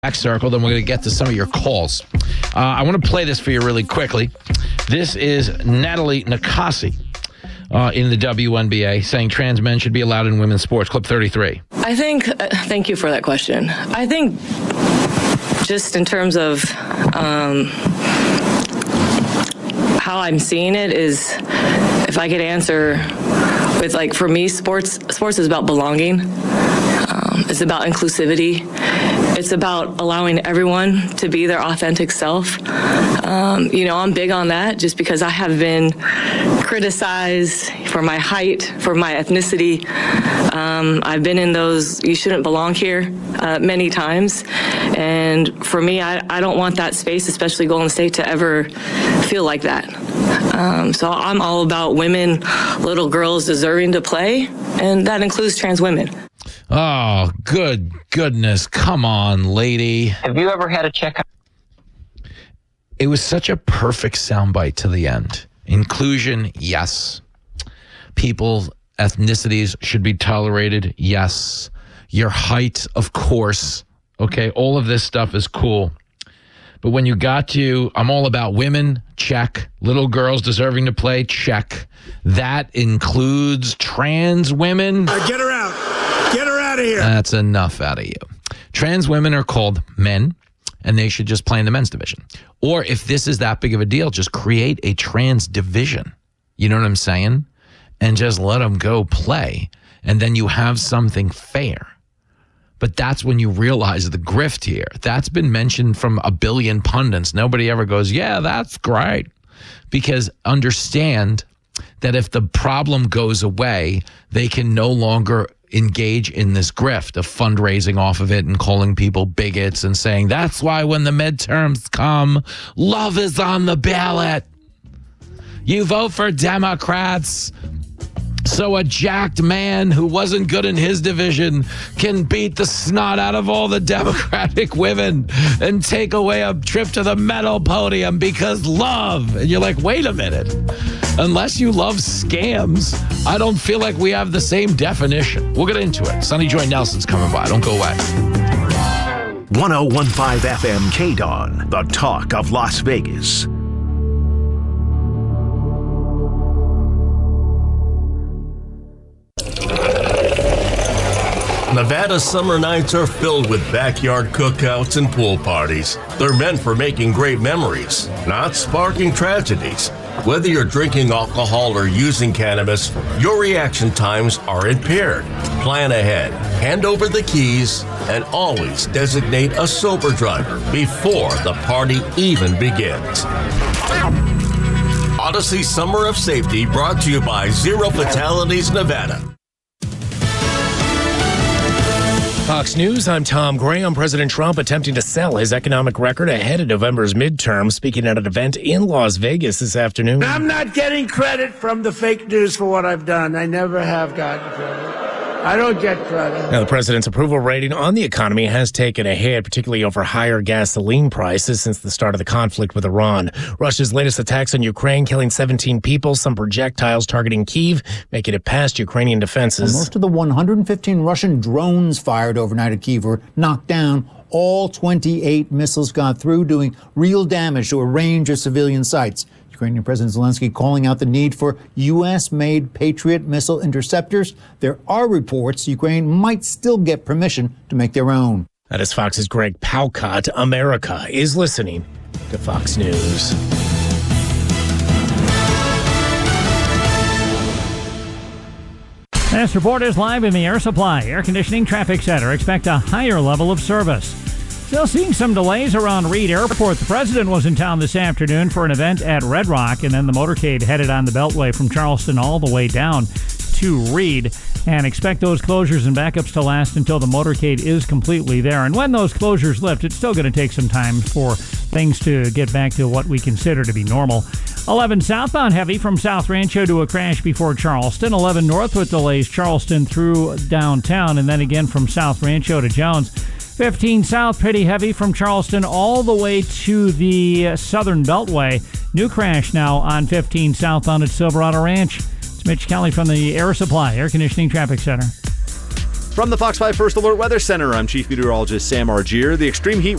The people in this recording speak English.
back circle, then we're going to get to some of your calls. I want to play this for you really quickly. This is Natalie Nakasi in the WNBA saying trans men should be allowed in women's sports. Clip 33. I think, thank you for that question. I think just in terms of how I'm seeing it is, if I could answer with, like, for me, sports is about belonging. It's about inclusivity. It's about allowing everyone to be their authentic self. I'm big on that just because I have been criticized for my height, for my ethnicity. I've been in those "you shouldn't belong here" many times. And for me, I don't want that space, especially Golden State, to ever feel like that. So I'm all about women, little girls deserving to play, and that includes trans women. Oh, good goodness. Come on, lady. Have you ever had a checkup? It was such a perfect soundbite to the end. Inclusion, yes. People, ethnicities should be tolerated, yes. Your height, of course. Okay, all of this stuff is cool. But when you got to, I'm all about women, check. Little girls deserving to play, check. That includes trans women. Get her out. Get her out of here. That's enough out of you. Trans women are called men, and they should just play in the men's division. Or if this is that big of a deal, just create a trans division. You know what I'm saying? And just let them go play. And then you have something fair. But that's when you realize the grift here. That's been mentioned from a billion pundits. Nobody ever goes, yeah, that's great. Because understand that if the problem goes away, they can no longer engage in this grift of fundraising off of it and calling people bigots and saying, that's why when the midterms come, love is on the ballot. You vote for Democrats so a jacked man who wasn't good in his division can beat the snot out of all the Democratic women and take away a trip to the medal podium because love. And you're like, wait a minute. Unless you love scams, I don't feel like we have the same definition. We'll get into it. Sonny Joy Nelson's coming by. Don't go away. 1015 FM KDON, the talk of Las Vegas. Nevada's summer nights are filled with backyard cookouts and pool parties. They're meant for making great memories, not sparking tragedies. Whether you're drinking alcohol or using cannabis, your reaction times are impaired. Plan ahead, hand over the keys, and always designate a sober driver before the party even begins. Odyssey Summer of Safety brought to you by Zero Fatalities Nevada. Fox News, I'm Tom Graham. President Trump attempting to sell his economic record ahead of November's midterm, speaking at an event in Las Vegas this afternoon. I'm not getting credit from the fake news for what I've done. I never have gotten credit. I don't get credit. Now, the president's approval rating on the economy has taken a hit, particularly over higher gasoline prices since the start of the conflict with Iran. Russia's latest attacks on Ukraine, killing 17 people, some projectiles targeting Kyiv, making it past Ukrainian defenses. Most of the 115 Russian drones fired overnight at Kyiv were knocked down. All 28 missiles got through, doing real damage to a range of civilian sites. Ukrainian President Zelensky calling out the need for U.S.-made Patriot missile interceptors. There are reports Ukraine might still get permission to make their own. That is Fox's Greg Palcott. America is listening to Fox News. This report is live in the Air Supply Air Conditioning Traffic Center. Expect a higher level of service. Still seeing some delays around Reed Airport. The president was in town this afternoon for an event at Red Rock, and then the motorcade headed on the Beltway from Charleston all the way down to Reed. And expect those closures and backups to last until the motorcade is completely there. And when those closures lift, it's still going to take some time for things to get back to what we consider to be normal. 11 southbound heavy from South Rancho to a crash before Charleston. 11 north with delays Charleston through downtown, and then again from South Rancho to Jones. 15 south, pretty heavy from Charleston all the way to the Southern Beltway. New crash now on 15 southbound at Silverado Ranch. It's Mitch Kelly from the Air Supply Air Conditioning Traffic Center. From the Fox 5 First Alert Weather Center, I'm Chief Meteorologist Sam Argier. The extreme heat